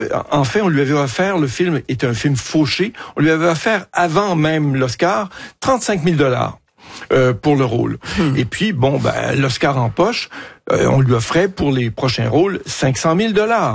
En fait, on lui avait offert, le film était un film fauché, on lui avait offert, avant même l'Oscar, 35 000 $ pour le rôle. Et puis, bon, l'Oscar en poche, on lui offrait pour les prochains rôles 500 000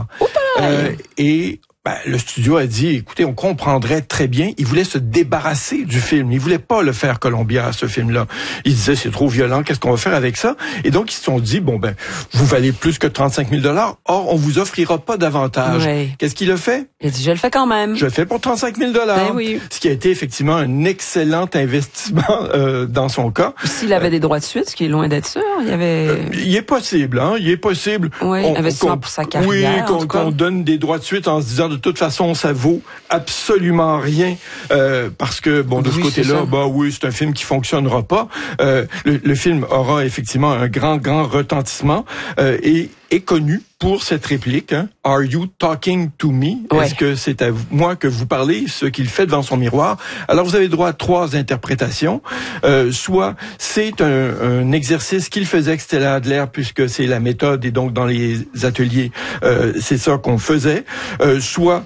$. Et le studio a dit, écoutez, on comprendrait très bien, il voulait se débarrasser du film. Il voulait pas le faire Columbia, ce film-là. Il disait, c'est trop violent, qu'est-ce qu'on va faire avec ça? Et donc, ils se sont dit, vous valez plus que 35 000 $, or, on vous offrira pas davantage. Oui. Qu'est-ce qu'il a fait? Il a dit, je le fais quand même. Je le fais pour 35 000 $. Oui. Ce qui a été effectivement un excellent investissement dans son cas. S'il avait des droits de suite, ce qui est loin d'être sûr, il y avait... il est possible, hein? Il est possible. Oui, investissement pour sa carrière. Oui, qu'on donne des droits de suite en se disant, de toute façon, ça vaut absolument rien, parce que, de ce côté-là, c'est un film qui fonctionnera pas. Le film aura effectivement un grand retentissement, et est connu pour cette réplique, hein? Are you talking to me? Ouais. Est-ce que c'est à moi que vous parlez, ce qu'il fait devant son miroir? Alors, vous avez droit à 3 interprétations. Soit c'est un exercice qu'il faisait avec Stella Adler, puisque c'est la méthode, et donc dans les ateliers, c'est ça qu'on faisait. Soit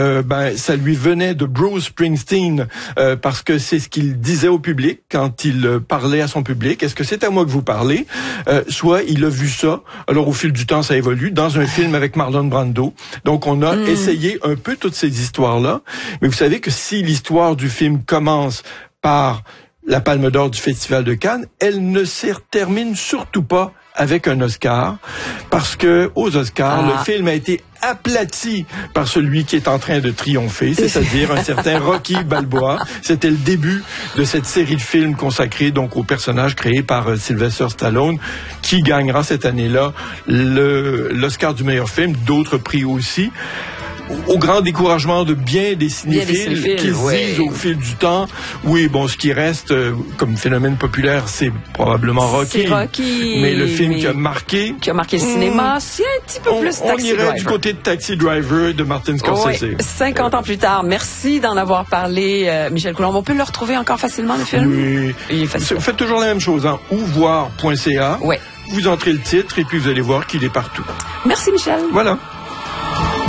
ça lui venait de Bruce Springsteen, parce que c'est ce qu'il disait au public quand il parlait à son public. Est-ce que c'est à moi que vous parlez? Soit il a vu ça. Alors, au fil du temps, ça évolue dans un film avec Marlon Brando. Donc, on a essayé un peu toutes ces histoires-là. Mais vous savez que si l'histoire du film commence par la Palme d'Or du Festival de Cannes, elle ne se termine surtout pas avec un Oscar, parce que aux Oscars, le film a été aplati par celui qui est en train de triompher, c'est-à-dire un certain Rocky Balboa. C'était le début de cette série de films consacrés donc au personnage créé par Sylvester Stallone, qui gagnera cette année-là l'Oscar du meilleur film, d'autres prix aussi. Au grand découragement de bien des cinéphiles qui se disent au fil du temps, ce qui reste comme phénomène populaire, c'est probablement Rocky. C'est Rocky. Mais le film qui a marqué le cinéma, c'est un petit peu plus Taxi Driver. On irait du côté de Taxi Driver de Martin Scorsese. 50 ans plus tard. Merci d'en avoir parlé, Michel Coulombe. On peut le retrouver encore facilement, le film? Oui. Il est facile. Vous faites toujours la même chose, hein. Ouvoir.ca. Oui. Vous entrez le titre et puis vous allez voir qu'il est partout. Merci, Michel. Voilà.